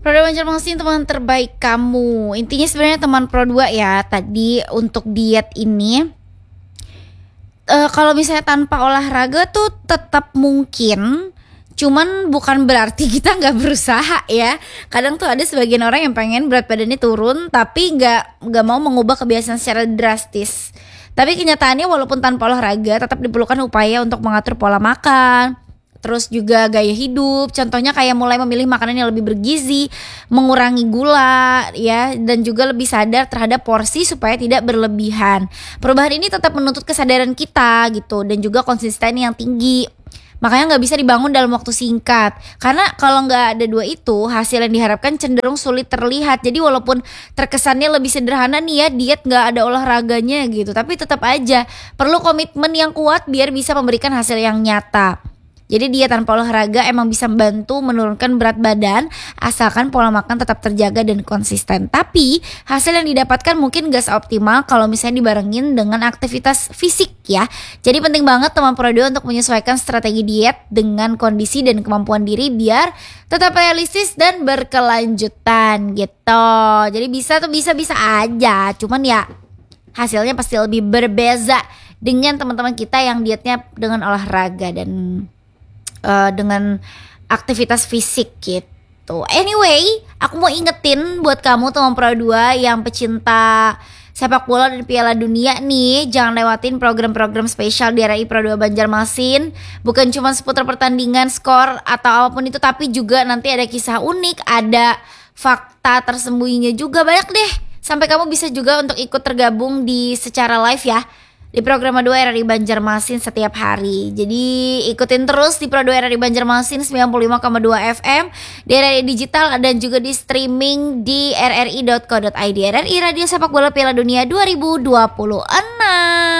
Pro 2 Banjarmasin teman terbaik kamu. Intinya sebenarnya teman Pro 2 ya. Tadi untuk diet ini kalau misalnya tanpa olahraga tuh tetap mungkin. Cuman bukan berarti kita nggak berusaha ya. Kadang tuh ada sebagian orang yang pengen berat badannya turun tapi nggak mau mengubah kebiasaan secara drastis. Tapi kenyataannya walaupun tanpa olahraga tetap diperlukan upaya untuk mengatur pola makan. Terus juga gaya hidup, contohnya kayak mulai memilih makanan yang lebih bergizi, mengurangi gula ya, dan juga lebih sadar terhadap porsi supaya tidak berlebihan. Perubahan ini tetap menuntut kesadaran kita gitu, dan juga konsisten yang tinggi. Makanya nggak bisa dibangun dalam waktu singkat. Karena kalau nggak ada dua itu, hasil yang diharapkan cenderung sulit terlihat. Jadi walaupun terkesannya lebih sederhana nih ya, diet nggak ada olahraganya gitu, tapi tetap aja perlu komitmen yang kuat biar bisa memberikan hasil yang nyata. Jadi diet tanpa olahraga emang bisa membantu menurunkan berat badan asalkan pola makan tetap terjaga dan konsisten. Tapi hasil yang didapatkan mungkin gak seoptimal kalau misalnya dibarengin dengan aktivitas fisik ya. Jadi penting banget teman Prodio untuk menyesuaikan strategi diet dengan kondisi dan kemampuan diri biar tetap realistis dan berkelanjutan gitu. Jadi bisa aja, cuman ya hasilnya pasti lebih berbeza dengan teman-teman kita yang dietnya dengan olahraga dan dengan aktivitas fisik gitu. Anyway, aku mau ingetin buat kamu teman Pro 2 yang pecinta sepak bola dan Piala Dunia nih, jangan lewatin program-program spesial di RRI Pro 2 Banjarmasin. Bukan cuma seputar pertandingan, skor atau apapun itu, tapi juga nanti ada kisah unik, ada fakta tersembunyinya juga, banyak deh. Sampai kamu bisa juga untuk ikut tergabung di secara live ya di program 2 RRI Banjarmasin setiap hari. Jadi ikutin terus di Pro 2 RRI Banjarmasin 95,2 FM, di RRI Digital dan juga di streaming di rri.co.id. RRI Radio Sepak Bola Piala Dunia 2026.